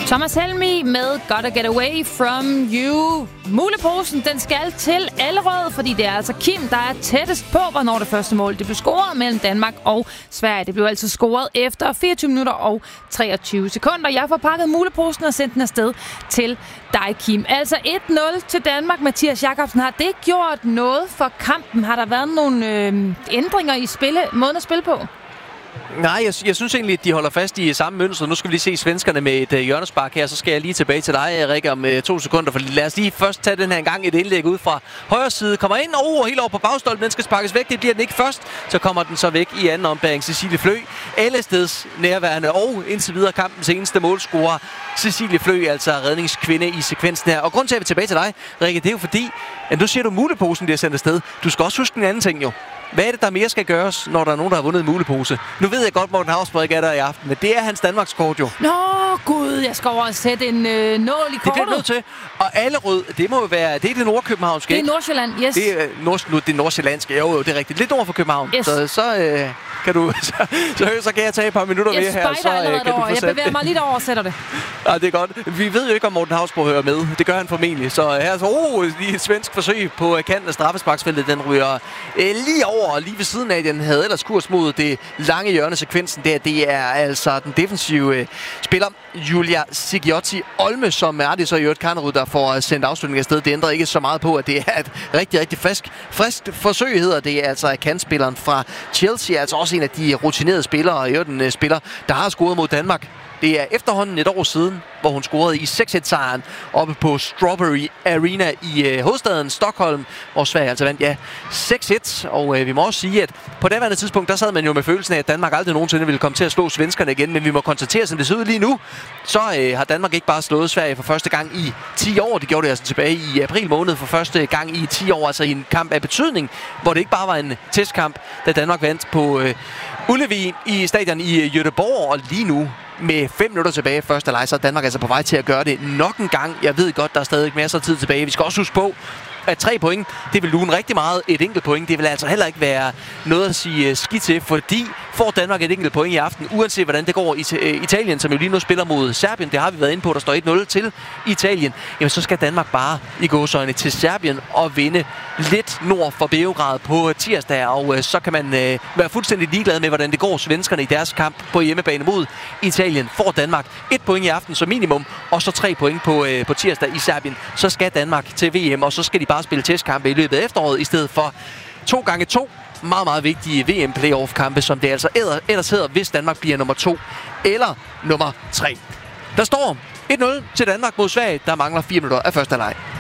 Thomas Helmig med Gotta Get Away From You. Muleposen, den skal til Allerød, fordi det er altså Kim, der er tættest på, hvornår det første mål det blev scoret mellem Danmark og Sverige. Det blev altså scoret efter 24 minutter og 23 sekunder. Jeg får pakket muleposen og sendt den afsted til dig, Kim. Altså 1-0 til Danmark. Mathias Jakobsen, har det gjort noget for kampen? Har der været nogle ændringer i måden at spille på? Nej, jeg synes egentlig, at de holder fast i samme mønster. Nu skal vi lige se svenskerne med et hjørnespark her. Så skal jeg lige tilbage til dig, Rikke, om 2 sekunder. For lad os lige først tage den her gang et indlæg ud fra højre side. Kommer ind og helt over på bagstolpen. Den skal sparkes væk. Det bliver den ikke først. Så kommer den så væk i anden ombæring. Cecilie Flø, allesteds nærværende og indtil videre kampens eneste målscorer. Cecilie Flø, altså redningskvinde i sekvensen her. Og grund til, at vi er tilbage til dig, Rikke, det er jo fordi, at nu siger du, muleposen bliver sendt afsted. Du skal også huske en anden ting jo. Hvad er det, der mere skal gøres, når der er nogen, der har vundet en mulepose? Nu ved jeg godt, Morten Hausbjerg er der i aften, men det er hans Danmarkskort jo. Nå, gud, jeg skal over og sætte en nål i kortet. Det bliver nødt til. Og Allerød, det må jo være, det er det nordkøbenhavnske, ikke? Det er Nordsjælland, yes. Det er det nordsjællandske, jo, det er rigtigt. Lidt nord for København. Yes. Så kan du, så kan jeg tage et par minutter mere her. Så kan du jeg bevæger mig lidt over og sætter det. Ja, det er godt. Vi ved jo ikke, om Morten Hausbjerg hører med. Det gør han formentlig. Så her så, lige et svensk forsøg på kanten af straffesparksfeltet. Den ryger lige over og lige ved siden af. Den havde ellers kurs mod det lange hjørnesekvensen der. Det er altså den defensive spiller, Julia Sigiotti Olme, som er det så i øvrigt Karnerud, der får sendt afslutningen afsted. Det ændrer ikke så meget på, at det er et rigtig, rigtig frisk forsøg, hedder det. Altså kantspilleren fra Chelsea, altså også en af de rutinerede spillere, og i øvrigt en spiller, der har scoret mod Danmark. Det er efterhånden et år siden, hvor hun scorede i 6-1-sejren oppe på Strawberry Arena i hovedstaden Stockholm, hvor Sverige altså vandt 6-1. Og vi må også sige, at på daværende tidspunkt, der sad man jo med følelsen af, at Danmark aldrig nogensinde ville komme til at slå svenskerne igen. Men vi må konstatere, som det ser ud lige nu, så har Danmark ikke bare slået Sverige for første gang i 10 år. Det gjorde det altså tilbage i april måned for første gang i 10 år, altså i en kamp af betydning, hvor det ikke bare var en testkamp, da Danmark vandt på Ullevi i stadion i Göteborg, og lige nu med 5 minutter tilbage første leg, så er Danmark altså på vej til at gøre det nok en gang. Jeg ved godt, der er stadig masser af tid tilbage. Vi skal også huske på, at 3 point, det vil lune rigtig meget. Et enkelt point, det vil altså heller ikke være noget at sige skidt til, fordi får Danmark et enkelt point i aften, uanset hvordan det går i Italien, som jo lige nu spiller mod Serbien, det har vi været inde på, der står 1-0 til Italien, jamen så skal Danmark bare i gåseøjne til Serbien og vinde lidt nord for Beograd på tirsdag, og så kan man være fuldstændig ligeglad med, hvordan det går svenskerne i deres kamp på hjemmebane mod Italien. Får Danmark 1 point i aften som minimum, og så 3 point på tirsdag i Serbien, så skal Danmark til VM, og så skal de bare spille testkampe i løbet af efteråret, i stedet for 2x2 meget, meget vigtige VM-playoff-kampe, som det altså ellers hedder, hvis Danmark bliver nummer 2 eller nummer 3. Der står 1-0 til Danmark mod Sverige. Der mangler 4 minutter af første leg.